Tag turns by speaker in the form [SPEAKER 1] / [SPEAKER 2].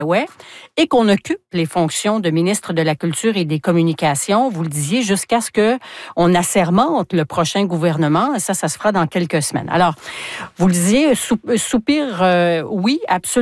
[SPEAKER 1] Ouais, et qu'on occupe les fonctions de ministre de la Culture et des Communications, vous le disiez, jusqu'à ce qu'on assermente le prochain gouvernement. Ça se fera dans quelques semaines. Alors, vous le disiez, soupir, oui, absolument.